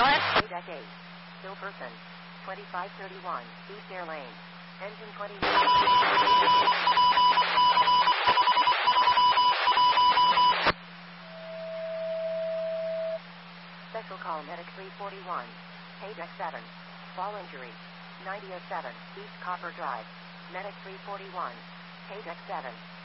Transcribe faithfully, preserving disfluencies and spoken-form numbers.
go ahead. Deck eight. Still person. twenty-five thirty-one. East Air Lane. Engine twenty. Special call medic three forty-one. Pay deck seven. Fall injury. ninety oh seven. East Copper Drive. Medic three forty-one. Pay deck seven.